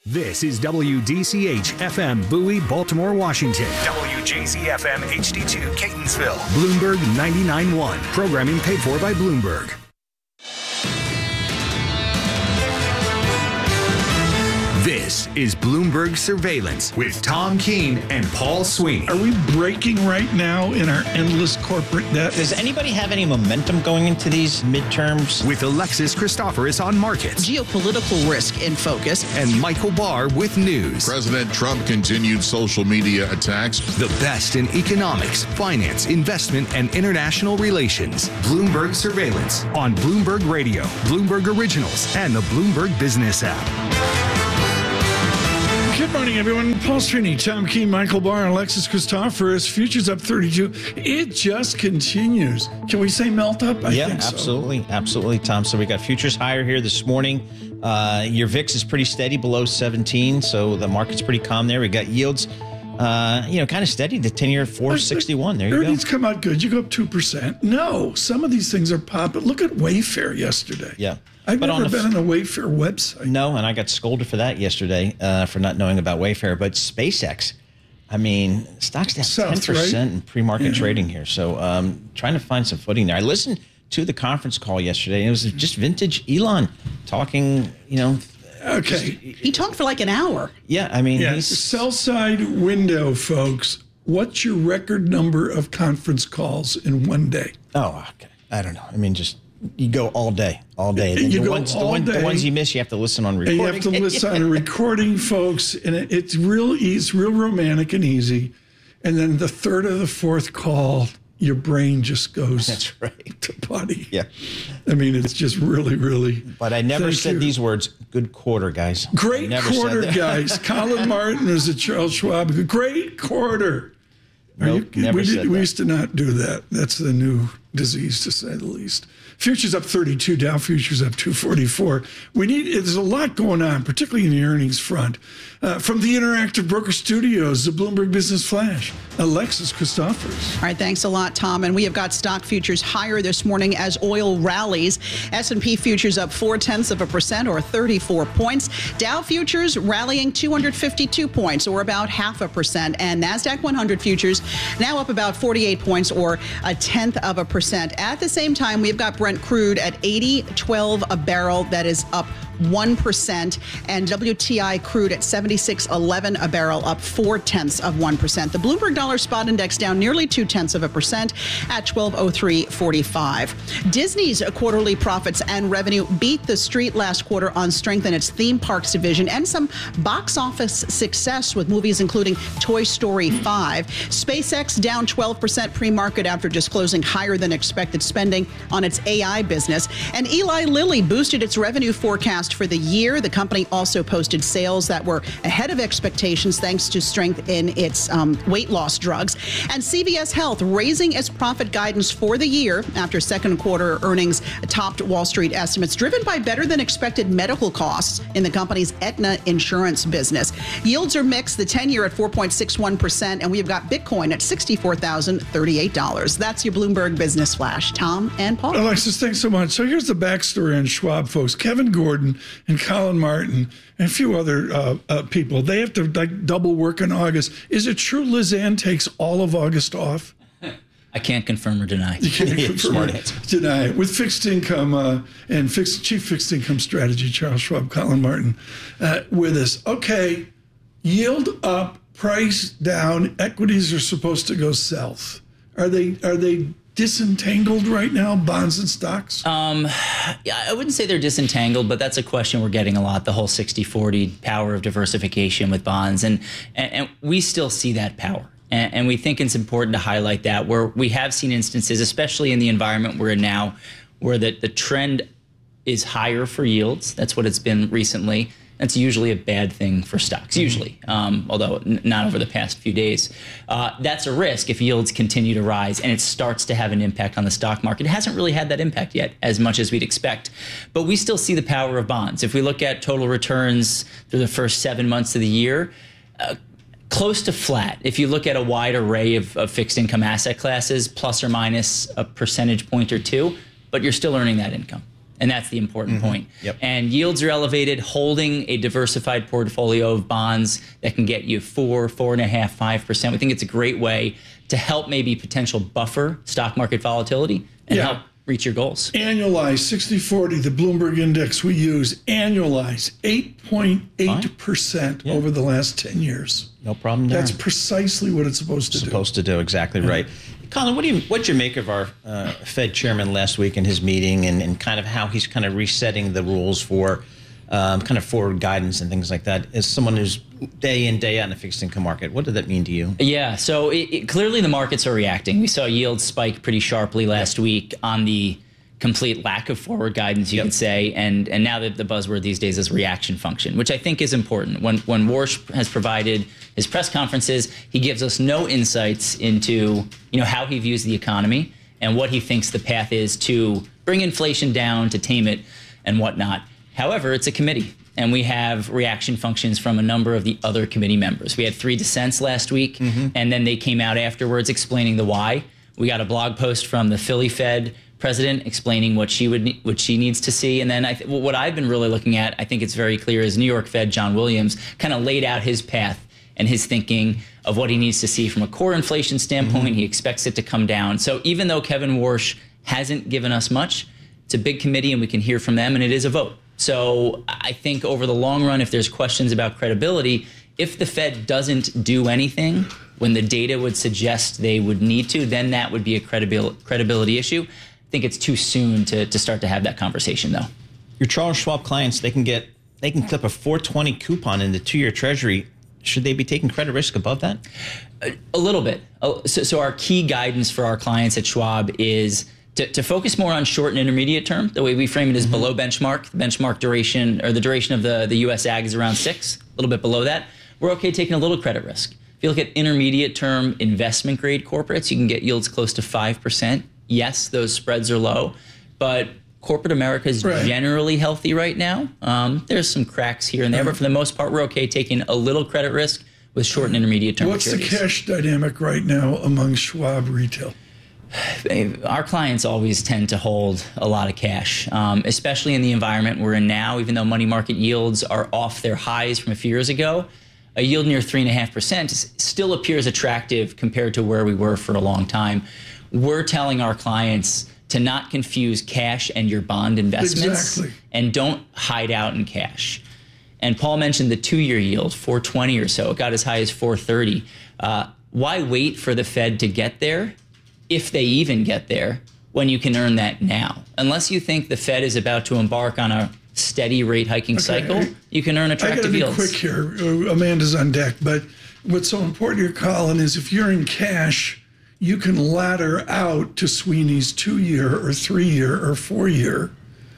This is WDCH FM Bowie, Baltimore, Washington. WJZ FM HD2 Catonsville. Bloomberg 99.1. Programming paid for by Bloomberg. This is Bloomberg Surveillance with Tom Keene and Paul Sweeney. Are we breaking right now in our endless corporate debt? Does anybody have any momentum going into these midterms? With Alexis Christoforous on markets. Geopolitical risk in focus. And Michael Barr with news. President Trump continued social media attacks. The best in economics, finance, investment, and international relations. Bloomberg Surveillance on Bloomberg Radio, Bloomberg Originals, and the Bloomberg Business app. Good morning, everyone. Paul Sweeney, Tom Keene, Michael Barr, Alexis Christoforous. Futures up 32. It just continues. Can we say melt up? I think so. Absolutely, Tom. So we got futures higher here this morning. Your VIX is pretty steady below 17, so the market's pretty calm there. We got yields, kind of steady. The 10-year 461. There you go. Earnings come out good. You go up 2%. No, some of these things are popping. Look at Wayfair yesterday. Yeah. I've never been on a Wayfair website. No, and I got scolded for that yesterday for not knowing about Wayfair. But SpaceX, I mean, stock's down 10% in pre-market trading here. So trying to find some footing there. I listened to the conference call yesterday, and it was just vintage Elon talking, Okay. He talked for like an hour. Yeah, I mean, he's sell side window, folks. What's your record number of conference calls in one day? Oh, okay. I don't know. I mean, just you go all day. The ones you miss, you have to listen on recording. And you have to listen on a recording, folks, and it's real easy, real romantic and easy. And then the third or the fourth call, your brain just goes to potty. Yeah. I mean, it's just really, really. But I never said these words. Good quarter, guys. Great quarter, guys. Colin Martin was at Charles Schwab. Great quarter. Nope, never said that. We used to not do that. That's the new disease, to say the least. Futures up 32, Dow futures up 244. There's a lot going on, particularly in the earnings front. From the Interactive Broker Studios, the Bloomberg Business Flash, Alexis Christoforous. All right, thanks a lot, Tom. And we have got stock futures higher this morning as oil rallies. S&P futures up 0.4% or 34 points. Dow futures rallying 252 points or about 0.5%. And NASDAQ 100 futures now up about 48 points or 0.1%. At the same time, we've got Brent crude at $80.12 a barrel. That is up 1%, and WTI crude at $76.11 a barrel, up 0.4%. The Bloomberg Dollar Spot Index down nearly 0.2% at 1203.45. Disney's quarterly profits and revenue beat the street last quarter on strength in its theme parks division and some box office success with movies including Toy Story 5. SpaceX down 12% pre-market after disclosing higher than expected spending on its AI business, and Eli Lilly boosted its revenue forecast for the year. The company also posted sales that were ahead of expectations thanks to strength in its weight loss drugs. And CVS Health raising its profit guidance for the year after second quarter earnings topped Wall Street estimates, driven by better than expected medical costs in the company's Aetna insurance business. Yields are mixed, the 10-year at 4.61%, and we've got Bitcoin at $64,038. That's your Bloomberg Business Flash. Tom and Paul. Alexis, thanks so much. So here's the backstory on Schwab, folks. Kevin Gordon and Colin Martin and a few other people, they have to double work in August. Is it true Liz Ann takes all of August off? I can't confirm or deny. You can't confirm or deny it. With fixed income Chief Fixed Income Strategy, Charles Schwab, Colin Martin with us. Okay, yield up, price down, equities are supposed to go south. Are they disentangled right now, bonds and stocks? Yeah, I wouldn't say they're disentangled, but that's a question we're getting a lot, the whole 60-40 power of diversification with bonds. And we still see that power. And we think it's important to highlight that, where we have seen instances, especially in the environment we're in now, where the trend is higher for yields. That's what it's been recently. That's usually a bad thing for stocks, usually, although not over the past few days. That's a risk if yields continue to rise and it starts to have an impact on the stock market. It hasn't really had that impact yet as much as we'd expect. But we still see the power of bonds. If we look at total returns through the first 7 months of the year, close to flat. If you look at a wide array of fixed income asset classes, plus or minus a percentage point or two, but you're still earning that income. And that's the important point. And yields are elevated, holding a diversified portfolio of bonds that can get you 4, 4.5%, 5%. We think it's a great way to help maybe potential buffer stock market volatility and help reach your goals. Annualized 60/40, the Bloomberg index we use, annualized 8.8% over the last 10 years. No problem there. That's precisely what it's supposed to do. Exactly right. Colin, what'd you make of our Fed chairman last week in his meeting and kind of how he's kind of resetting the rules for kind of forward guidance and things like that? As someone who's day in, day out in the fixed income market, what did that mean to you? Yeah, so clearly the markets are reacting. We saw yields spike pretty sharply last week on the complete lack of forward guidance, you could say, and now that the buzzword these days is reaction function, which I think is important. When Warsh has provided his press conferences, he gives us no insights into how he views the economy and what he thinks the path is to bring inflation down, to tame it, and whatnot. However, it's a committee, and we have reaction functions from a number of the other committee members. We had 3 dissents last week, and then they came out afterwards explaining the why. We got a blog post from the Philly Fed president explaining what she needs to see. And then what I've been really looking at, I think it's very clear, is New York Fed John Williams kind of laid out his path and his thinking of what he needs to see from a core inflation standpoint. He expects it to come down. So even though Kevin Warsh hasn't given us much, it's a big committee and we can hear from them, and it is a vote. So I think over the long run, if there's questions about credibility, if the Fed doesn't do anything when the data would suggest they would need to, then that would be a credibility issue. I think it's too soon to start to have that conversation, though. Your Charles Schwab clients, they can clip a 4.20 coupon in the 2-year Treasury. Should they be taking credit risk above that? A little bit. So our key guidance for our clients at Schwab is to focus more on short and intermediate term. The way we frame it is below benchmark. The benchmark duration, or the duration of the U.S. Ag, is around 6, a little bit below that. We're okay taking a little credit risk. If you look at intermediate term investment grade corporates, you can get yields close to 5%. Yes, those spreads are low, but corporate America is generally healthy right now. There's some cracks here and there, but for the most part, we're okay taking a little credit risk with short and intermediate term What's maturities. the cash dynamic right now among Schwab retail? Our clients always tend to hold a lot of cash, especially in the environment we're in now. Even though money market yields are off their highs from a few years ago, a yield near 3.5% still appears attractive compared to where we were for a long time. We're telling our clients to not confuse cash and your bond investments, and don't hide out in cash. And Paul mentioned the 2-year yield, 4.20 or so. It got as high as 4.30. Why wait for the Fed to get there, if they even get there, when you can earn that now? Unless you think the Fed is about to embark on a steady rate hiking cycle, you can earn attractive yields. I got to be quick here. Amanda's on deck. But what's so important here, Colin, is if you're in cash, you can ladder out to Sweeney's 2-year or 3-year or 4-year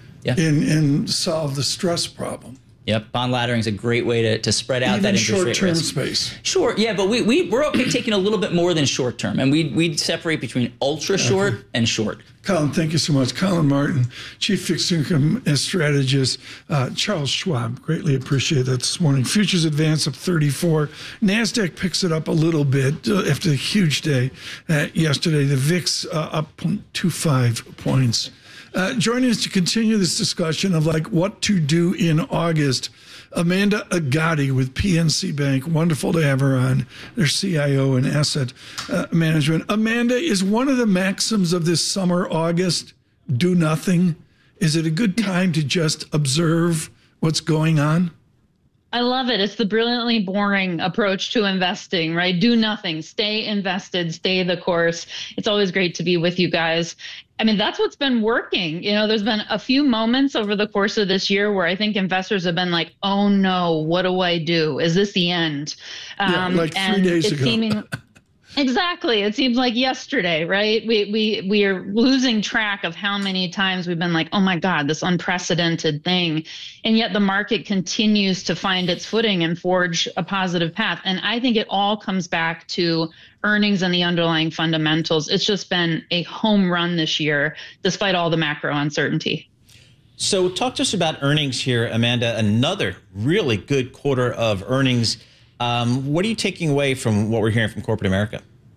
and solve the stress problem. Yep, bond laddering is a great way to spread out that interest rate risk. Even short-term space. Sure, yeah, but we're okay taking a little bit more than short-term, and we'd separate between ultra-short and short. Colin, thank you so much. Colin Martin, Chief Fixed Income Strategist. Charles Schwab, greatly appreciate that this morning. Futures advance up 34. NASDAQ picks it up a little bit after the huge day yesterday. The VIX up 0.25 points. Joining us to continue this discussion of what to do in August, Amanda Agati with PNC Bank. Wonderful to have her on, their CIO and asset management. Amanda, is one of the maxims of this summer, August, do nothing? Is it a good time to just observe what's going on? I love it. It's the brilliantly boring approach to investing, right? Do nothing, stay invested, stay the course. It's always great to be with you guys. I mean, that's what's been working. There's been a few moments over the course of this year where I think investors have been like, oh no, what do I do? Is this the end? Like 3 days ago. Exactly. It seems like yesterday, right? We are losing track of how many times we've been like, oh my God, this unprecedented thing. And yet the market continues to find its footing and forge a positive path. And I think it all comes back to earnings and the underlying fundamentals. It's just been a home run this year, despite all the macro uncertainty. So talk to us about earnings here, Amanda. Another really good quarter of earnings. What are you taking away from what we're hearing from corporate America?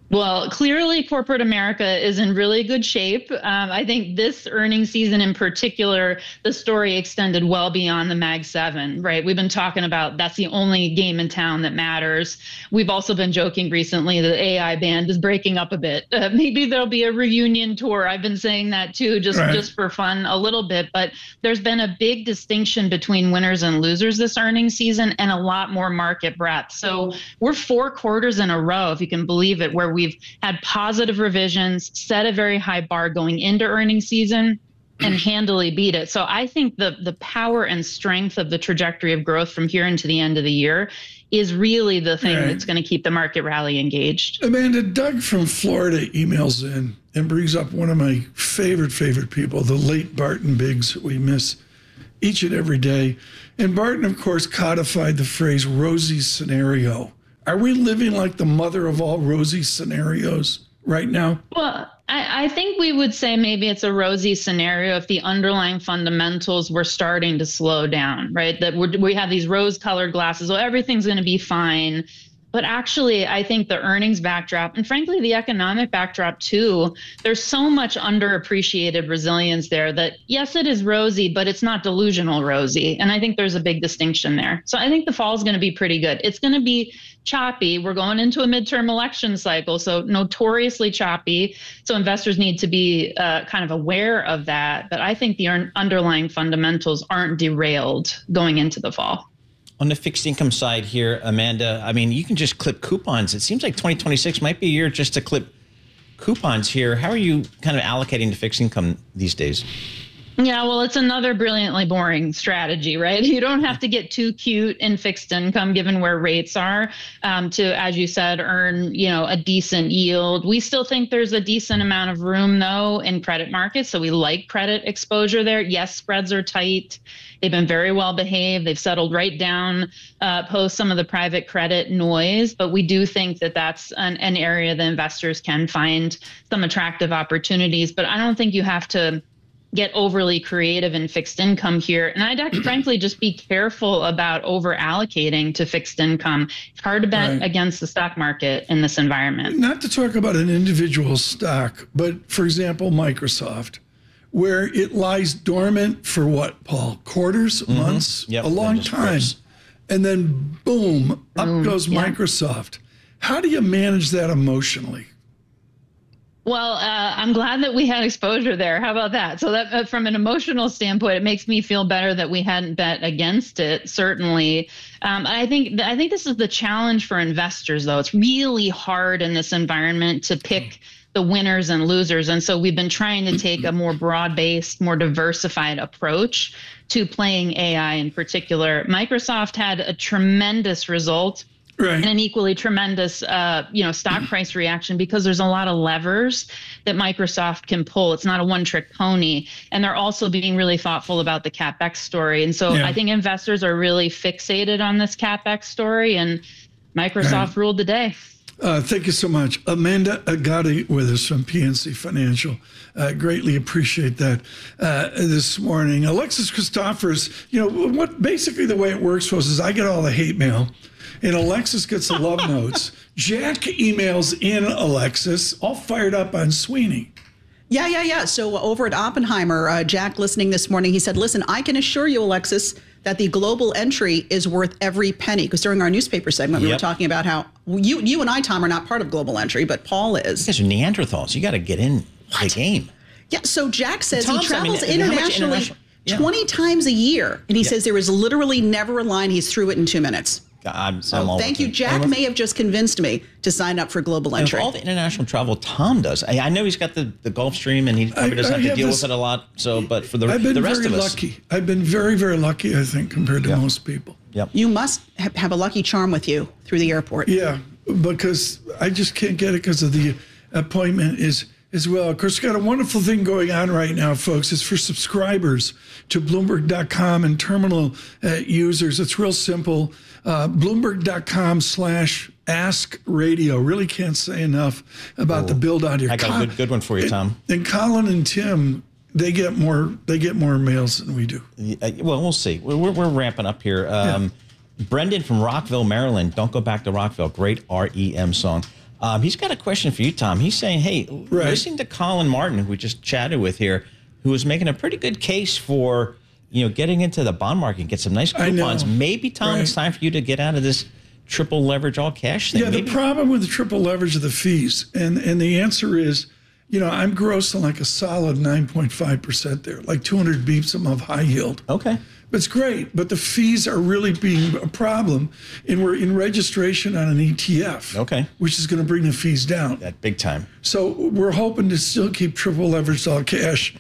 Well, clearly corporate America is in really good shape. I think this earnings season in particular, the story extended well beyond the Mag 7, right? We've been talking about that's the only game in town that matters. We've also been joking recently that the AI band is breaking up a bit. Maybe there'll be a reunion tour. I've been saying that too, just for fun a little bit. But there's been a big distinction between winners and losers this earnings season and a lot more market breadth. So we're 4 quarters in a row, if you can believe it, where we've had positive revisions, set a very high bar going into earnings season, and handily beat it. So I think the power and strength of the trajectory of growth from here into the end of the year is really the thing that's going to keep the market rally engaged. Amanda, Doug from Florida emails in and brings up one of my favorite people, the late Barton Biggs, that we miss each and every day. And Barton, of course, codified the phrase rosy scenario. Are we living like the mother of all rosy scenarios right now? Well, I think we would say maybe it's a rosy scenario if the underlying fundamentals were starting to slow down, right? That we have these rose-colored glasses. Well, everything's going to be fine. But actually, I think the earnings backdrop and frankly, the economic backdrop too, there's so much underappreciated resilience there that yes, it is rosy, but it's not delusional rosy. And I think there's a big distinction there. So I think the fall is going to be pretty good. It's going to be choppy. We're going into a midterm election cycle, so notoriously choppy. So investors need to be kind of aware of that. But I think the underlying fundamentals aren't derailed going into the fall. On the fixed income side here, Amanda, I mean, you can just clip coupons. It seems like 2026 might be a year just to clip coupons here. How are you kind of allocating to fixed income these days? Yeah, well, it's another brilliantly boring strategy, right? You don't have to get too cute in fixed income, given where rates are, to, as you said, earn, a decent yield. We still think there's a decent amount of room, though, in credit markets. So we like credit exposure there. Yes, spreads are tight. They've been very well behaved. They've settled right down post some of the private credit noise. But we do think that that's an area that investors can find some attractive opportunities. But I don't think you have to get overly creative in fixed income here. And I'd frankly just be careful about over allocating to fixed income. It's hard to bet against the stock market in this environment. Not to talk about an individual stock, but for example, Microsoft, where it lies dormant for what, Paul? Quarters, months, a long time. And then boom, up goes Microsoft. How do you manage that emotionally? Well, I'm glad that we had exposure there. How about that? So that from an emotional standpoint, it makes me feel better that we hadn't bet against it, certainly. I think this is the challenge for investors, though. It's really hard in this environment to pick the winners and losers. And so we've been trying to take a more broad-based, more diversified approach to playing AI in particular. Microsoft had a tremendous result. And an equally tremendous, stock price reaction because there's a lot of levers that Microsoft can pull. It's not a one-trick pony. And they're also being really thoughtful about the CapEx story. And so I think investors are really fixated on this CapEx story, and Microsoft ruled the day. Thank you so much. Amanda Agati with us from PNC Financial. Greatly appreciate that this morning. Alexis Christophers, basically the way it works for us is I get all the hate mail. And Alexis gets the love notes. Jack emails in Alexis, all fired up on Sweeney. Yeah. So over at Oppenheimer, Jack listening this morning, he said, listen, I can assure you, Alexis, that the global entry is worth every penny. Because during our newspaper segment, we were talking about how you and I, Tom, are not part of global entry, but Paul is. You guys are Neanderthals. You got to get in the game. Yeah, so Jack says he travels internationally 20 times a year. And he says there is literally never a line. He's through it in 2 minutes. Thank you. Jack may have just convinced me to sign up for global entry. All the international travel Tom does. I know he's got the Gulfstream and he probably doesn't have to deal with it a lot. So, but for the rest of us. I've been very, very lucky, I think, compared to most people. Yep. You must have a lucky charm with you through the airport. Yeah, because I just can't get it because of the appointment as well. Of course, we've got a wonderful thing going on right now, folks. It's for subscribers to Bloomberg.com and terminal users. It's real simple. Bloomberg.com/Ask Radio. Really can't say enough about the build out here. I got a good one for you, Tom. And Colin and Tim, they get more mails than we do. Well, we'll see. We're ramping up here. Brendan from Rockville, Maryland. Don't go back to Rockville. Great REM song. He's got a question for you, Tom. He's saying, hey, listening to Colin Martin, who we just chatted with here, who was making a pretty good case for, getting into the bond market and get some nice coupons. Maybe, Tom, it's time for you to get out of this triple leverage all cash thing. Yeah, the problem with the triple leverage are the fees. And the answer is, I'm grossing like a solid 9.5% there, like 200 beeps above high yield. Okay. But it's great. But the fees are really being a problem. And we're in registration on an ETF. Okay. Which is going to bring the fees down. That big time. So we're hoping to still keep triple leveraged all cash,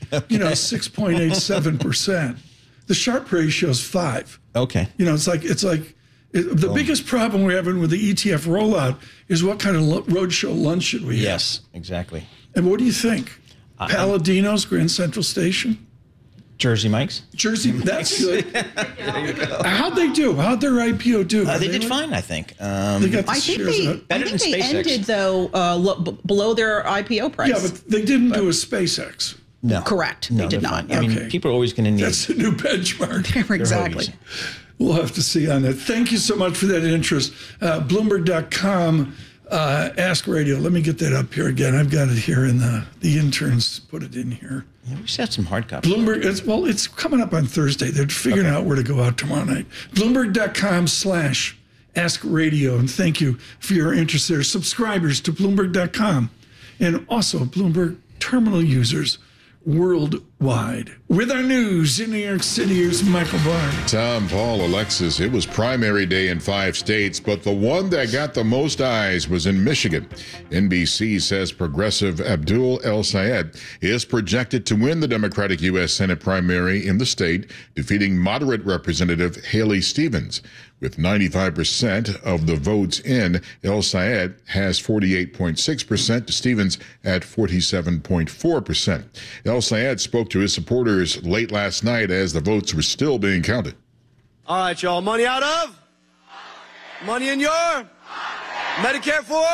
6.87%. The Sharpe ratio is 5. Okay. The biggest problem we're having with the ETF rollout is what kind of roadshow lunch should we have? Yes, exactly. And what do you think? Palladino's, Grand Central Station? Jersey Mike's? Jersey, that's good. How'd they do? How'd their IPO do? They did fine, I think. They got the shares up. I think they ended, though, below their IPO price. Yeah, but they didn't do a SpaceX. No. Correct. No, they did not. I mean, people are always going to need... That's the new benchmark. Exactly. We'll have to see on that. Thank you so much for that interest. Bloomberg.com, Ask Radio. Let me get that up here again. I've got it here, and the interns put it in here. Yeah, we should have some hard copies. Bloomberg, it's coming up on Thursday. They're figuring out where to go out tomorrow night. Bloomberg.com/Ask Radio. And thank you for your interest there. Subscribers to Bloomberg.com and also Bloomberg terminal users worldwide. With our news in New York City, here's Michael Barr. Tom, Paul, Alexis, it was primary day in 5 states, but the one that got the most eyes was in Michigan. NBC says progressive Abdul El-Sayed is projected to win the Democratic U.S. Senate primary in the state, defeating moderate Representative Haley Stevens. With 95% of the votes in, El-Sayed has 48.6% to Stevens at 47.4%. El-Sayed spoke to his supporters late last night as the votes were still being counted. All right, y'all. Money out of? Money in your? Medicare for?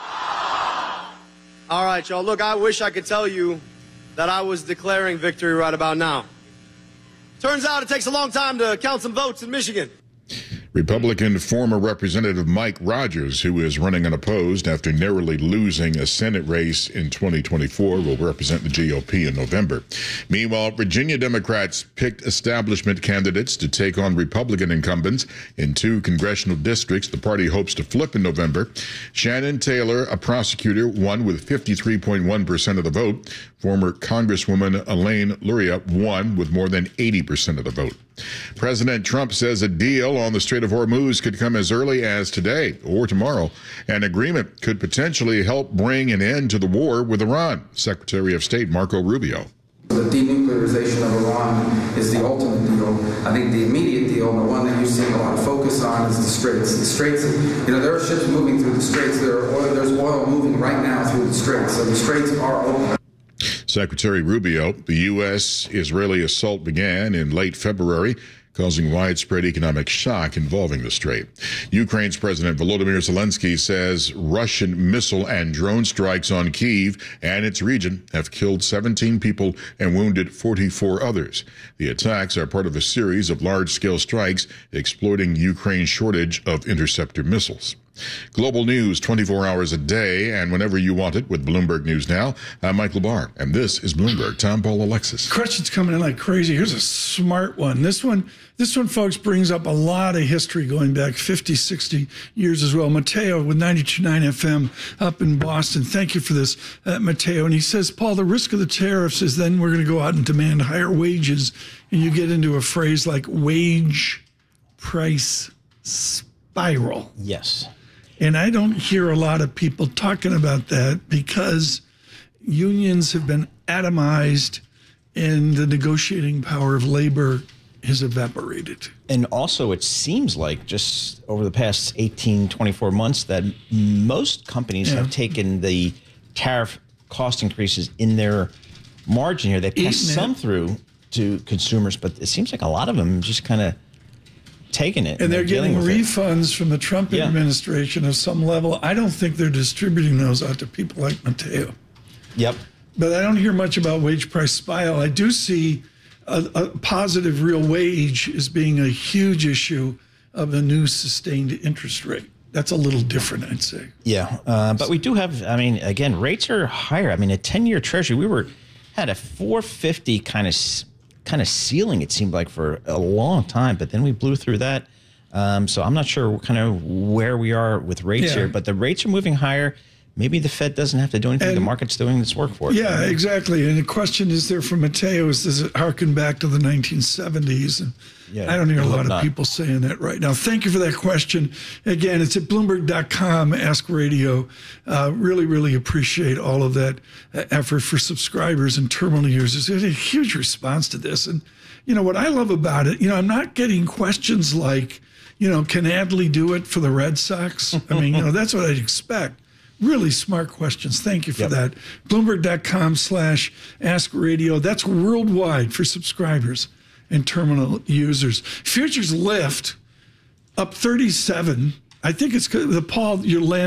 All right, y'all. Look, I wish I could tell you that I was declaring victory right about now. Turns out it takes a long time to count some votes in Michigan. Republican former Representative Mike Rogers, who is running unopposed after narrowly losing a Senate race in 2024, will represent the GOP in November. Meanwhile, Virginia Democrats picked establishment candidates to take on Republican incumbents in 2 congressional districts the party hopes to flip in November. Shannon Taylor, a prosecutor, won with 53.1% of the vote. Former Congresswoman Elaine Luria won with more than 80% of the vote. President Trump says a deal on the Strait of Hormuz could come as early as today or tomorrow. An agreement could potentially help bring an end to the war with Iran. Secretary of State Marco Rubio. The denuclearization of Iran is the ultimate deal. I think the immediate deal, and the one that you're seeing a lot of focus on, is the Straits. The Straits, there are ships moving through the Straits. There's oil moving right now through the Straits. So the Straits are open. Secretary Rubio, the U.S.-Israeli assault began in late February, causing widespread economic shock involving the strait. Ukraine's President Volodymyr Zelensky says Russian missile and drone strikes on Kyiv and its region have killed 17 people and wounded 44 others. The attacks are part of a series of large-scale strikes exploiting Ukraine's shortage of interceptor missiles. Global news 24 hours a day and whenever you want it with Bloomberg News Now. I'm Mike LaBarre, and this is Bloomberg. Tom, Paul, Alexis. Questions coming in like crazy. Here's a smart one. This one, folks, brings up a lot of history going back 50, 60 years as well. Mateo with 92.9 FM up in Boston. Thank you for this, Mateo. And he says, Paul, the risk of the tariffs is then we're going to go out and demand higher wages. And you get into a phrase like wage price spiral. Yes. And I don't hear a lot of people talking about that because unions have been atomized and the negotiating power of labor has evaporated. And also, it seems like just over the past 18, 24 months that most companies have taken the tariff cost increases in their margin here. They pass some through to consumers, but it seems like a lot of them just kind of taking it. And they're getting refunds from the Trump administration of some level. I don't think they're distributing those out to people like Mateo. Yep. But I don't hear much about wage price spiral. I do see a positive real wage as being a huge issue of the new sustained interest rate. that's a little different, I'd say. Yeah, but we do have, I mean, again, rates are higher. I mean, a 10-year Treasury, had a 450 kind of ceiling, it seemed like, for a long time, but then we blew through that. So I'm not sure kind of where we are with rates here, but the rates are moving higher. Maybe the Fed doesn't have to do anything. The market's doing this work for it. Yeah, exactly. And the question is there from Mateo is, does it harken back to the 1970s? And I don't hear a lot of people saying that right now. Thank you for that question. Again, it's at Bloomberg.com, Ask Radio. Really, really appreciate all of that effort for subscribers and terminal users. There's a huge response to this. And, what I love about it, I'm not getting questions like, can Adley do it for the Red Sox? I mean, that's what I'd expect. Really smart questions. Thank you for that. Bloomberg.com/Ask Radio. That's worldwide for subscribers and terminal users. Futures lift up 37. I think it's the Paul, your land.